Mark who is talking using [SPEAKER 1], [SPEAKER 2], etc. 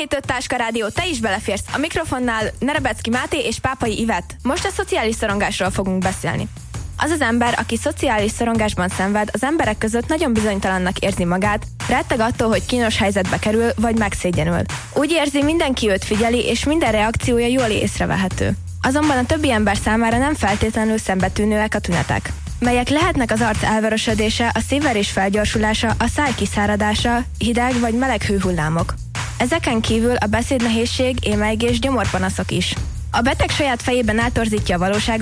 [SPEAKER 1] 7-5 Táska Rádió, te is beleférsz. A mikrofonnál Nerebecki Máté és Pápai Ivett. Most a szociális szorongásról fogunk beszélni. Az az ember, aki szociális szorongásban szenved, az emberek között nagyon bizonytalannak érzi magát, retteg attól, hogy kínos helyzetbe kerül, vagy megszégyenül. Úgy érzi, mindenki őt figyeli, és minden reakciója jól észrevehető. Azonban a többi ember számára nem feltétlenül szembetűnőek a tünetek, melyek lehetnek az arc elvörösödése, a szívverés felgyorsulása, a száj kiszáradása, hideg vagy meleg hőhullámok. Ezeken kívül a beszédnehézség, émelygés, gyomorpanaszok is. A beteg saját fejében eltorzítja a valóságot,